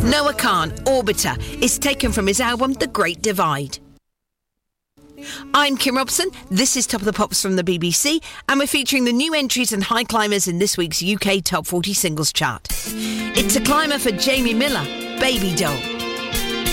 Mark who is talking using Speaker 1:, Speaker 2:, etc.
Speaker 1: Noah Khan, Orbiter, is taken from his album The Great Divide. I'm Kim Robson, this is Top of the Pops from the BBC, and we're featuring the new entries and high climbers in this week's UK Top 40 Singles Chart. It's a climber for Jamie Miller, Baby Doll.